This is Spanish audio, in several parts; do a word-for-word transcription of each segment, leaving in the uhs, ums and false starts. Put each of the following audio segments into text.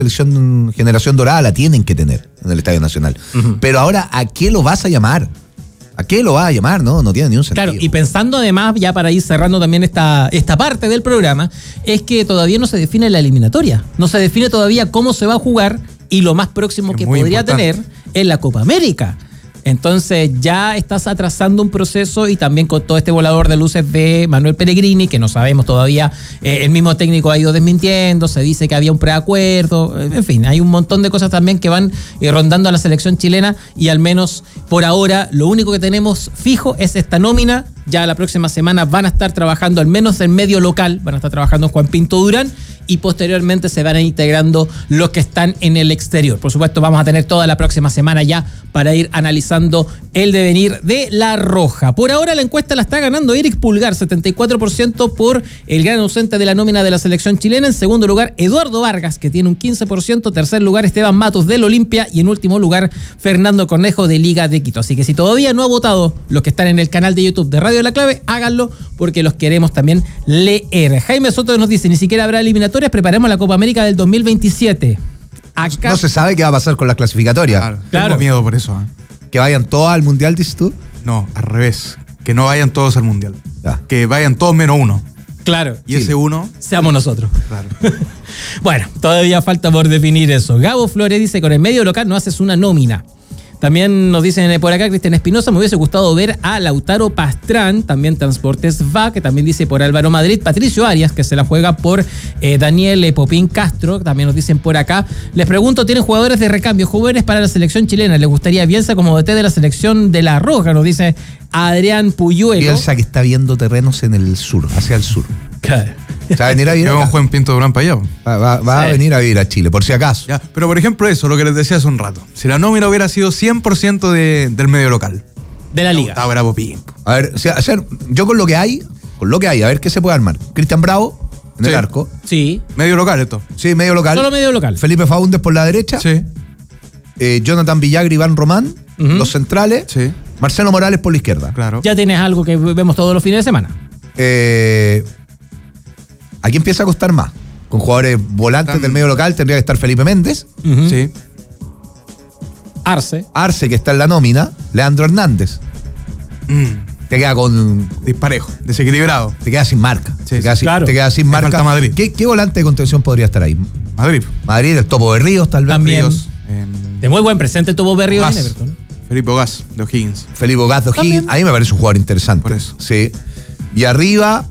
selección Generación Dorada la tienen que tener en el Estadio Nacional. Uh-huh. Pero ahora, ¿a qué lo vas a llamar? ¿A qué lo vas a llamar? No, no tiene ni un sentido. Claro, y pensando además, ya para ir cerrando también esta, esta parte del programa, es que todavía no se define la eliminatoria. No se define todavía cómo se va a jugar y lo más próximo es que podría importante. tener es la Copa América. Entonces ya estás atrasando un proceso y también con todo este volador de luces de Manuel Pellegrini, que no sabemos todavía, eh, el mismo técnico ha ido desmintiendo, se dice que había un preacuerdo, en fin, hay un montón de cosas también que van eh, rondando a la selección chilena y al menos por ahora lo único que tenemos fijo es esta nómina. Ya la próxima semana van a estar trabajando, al menos en medio local, van a estar trabajando Juan Pinto Durán y posteriormente se van a ir integrando los que están en el exterior. Por supuesto, vamos a tener toda la próxima semana ya para ir analizando el devenir de La Roja. Por ahora la encuesta la está ganando Eric Pulgar, setenta y cuatro por ciento por el gran ausente de la nómina de la selección chilena. En segundo lugar, Eduardo Vargas, que tiene un quince por ciento. Tercer lugar, Esteban Matos del Olimpia. Y en último lugar, Fernando Cornejo de Liga de Quito. Así que si todavía no ha votado los que están en el canal de YouTube de Radio La Clave, háganlo porque los queremos también leer. Jaime Soto nos dice, ni siquiera habrá eliminatorias, preparemos la Copa América del dos mil veintisiete. Acá... No se sabe qué va a pasar con las clasificatorias. Claro, claro. Tengo miedo por eso. ¿eh? ¿Que vayan todos al Mundial, dices tú? No, al revés. Que no vayan todos al Mundial. Ya. Que vayan todos menos uno. Claro. Y sí. ese uno... Seamos nosotros. Claro. Bueno, todavía falta por definir eso. Gabo Flores dice, con el medio local no haces una nómina. También nos dicen por acá, Cristian Espinosa, me hubiese gustado ver a Lautaro Pastrán, también Transportes V A, que también dice por Álvaro Madrid, Patricio Arias, que se la juega por eh, Daniel Popín Castro, también nos dicen por acá. Les pregunto, ¿tienen jugadores de recambio jóvenes para la selección chilena? ¿Les gustaría Bielsa como D T de la selección de La Roja? Nos dice Adrián Puyuelo. Bielsa que está viendo terrenos en el sur, hacia el sur. Claro. O sea, venir a vivir Llevamos Juan Pinto Durán para allá. Va, va, va sí. a venir a vivir a Chile, por si acaso. Ya, pero por ejemplo eso, lo que les decía hace un rato. Si la nómina hubiera sido cien por ciento de, del medio local. De la liga. Está bravo Pimpo. A ver, o sea, o sea, yo con lo que hay, con lo que hay, a ver qué se puede armar. Cristian Bravo, en sí. el arco. Sí. Medio local esto. Sí, medio local. Solo medio local. Felipe Faúndez por la derecha. Sí. Eh, Jonathan Villagra, Iván Román, uh-huh. los centrales. Sí. Marcelo Morales por la izquierda. Claro. Ya tienes algo que vemos todos los fines de semana. Eh... Aquí empieza a costar más. Con jugadores volantes Tan... del medio local tendría que estar Felipe Méndez. Uh-huh. Sí. Arce. Arce, que está en la nómina. Leandro Hernández. Mm. Te queda con... Disparejo, desequilibrado. Te queda sin marca. Sí, te, queda sin, claro. te queda sin marca. Falta Madrid. ¿Qué, ¿Qué volante de contención podría estar ahí? Madrid. Madrid, el Topo de Ríos, tal vez. También. Ríos. Eh, de muy buen presente tuvo Berrío en Everton. Felipe Gas, de O'Higgins. Felipe Gas, de O'Higgins. A mí me parece un jugador interesante. Por eso. Sí. Y arriba...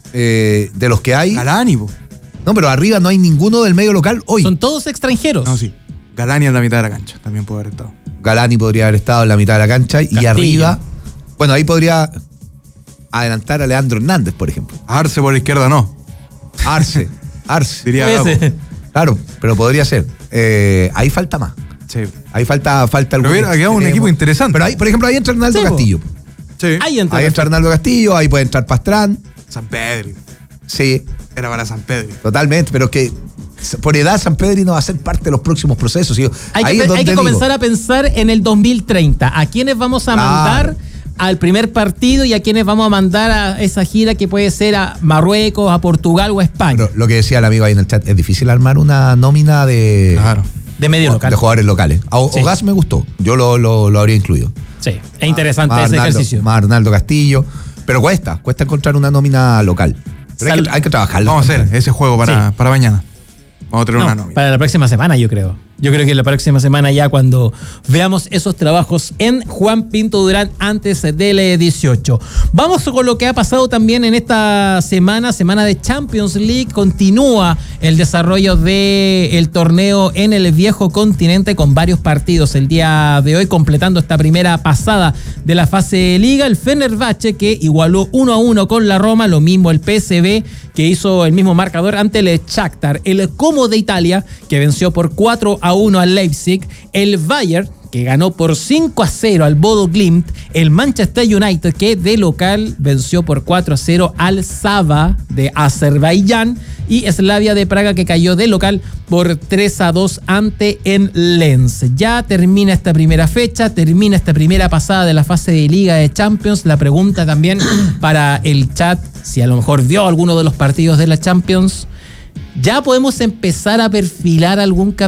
Eh, de los que hay. Galani, po. No, pero arriba no hay ninguno del medio local hoy. Son todos extranjeros. No, sí. Galani en la mitad de la cancha, también puede haber estado. Galani podría haber estado en la mitad de la cancha. Castillo. Y arriba. Bueno, ahí podría adelantar a Leandro Hernández, por ejemplo. Arce por la izquierda no. Arce. Arce. Diría Gago. Claro, pero podría ser. Eh, ahí falta más. Sí. Ahí falta, falta algo. Pero aquí hay un equipo interesante. Pero ahí, por ejemplo, ahí entra Arnaldo sí, Castillo. Sí. Ahí entra, ahí entra Arnaldo Castillo, ahí puede entrar Pastrán. San Pedro. Sí. Era para San Pedro. Totalmente, pero que por edad San Pedro no va a ser parte de los próximos procesos. ¿Sí? Hay ahí que, es hay que digo. comenzar a pensar en el dos mil treinta. ¿A quiénes vamos a claro. mandar al primer partido y a quiénes vamos a mandar a esa gira que puede ser a Marruecos, a Portugal o a España? Pero lo que decía el amigo ahí en el chat, es difícil armar una nómina de, claro. de medio local. De jugadores locales. A sí. Ogas me gustó. Yo lo, lo, lo habría incluido. Sí, es interesante más ese Arnaldo, ejercicio. Más Arnaldo Castillo. Pero cuesta, cuesta encontrar una nómina local. Pero hay que, hay que trabajarlo. Vamos a hacer ese juego para, sí. para mañana. Vamos a tener no, una nómina. Para la próxima semana, yo creo. Yo creo que la próxima semana ya cuando veamos esos trabajos en Juan Pinto Durán antes del dieciocho. Vamos con lo que ha pasado también en esta semana, semana de Champions League. Continúa el desarrollo del torneo en el viejo continente con varios partidos. El día de hoy completando esta primera pasada de la fase de Liga, el Fenerbahce que igualó uno a uno con la Roma, lo mismo el P S V que hizo el mismo marcador ante el Shakhtar, el Como de Italia que venció por cuatro a uno al Leipzig, el Bayern que ganó por cinco a cero al Bodo Glimt, el Manchester United que de local venció por cuatro a cero al Sava de Azerbaiyán y Slavia de Praga que cayó de local por tres a dos ante el Lens. Ya termina esta primera fecha, termina esta primera pasada de la fase de Liga de Champions. La pregunta también para el chat, si a lo mejor vio alguno de los partidos de la Champions, ya podemos empezar a perfilar algún